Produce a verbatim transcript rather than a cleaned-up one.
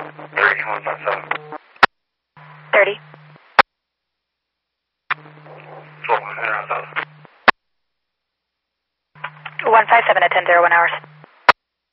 thirty, one five seven. thirty. Four, one, zero, seven. one five seven at ten zero one hours.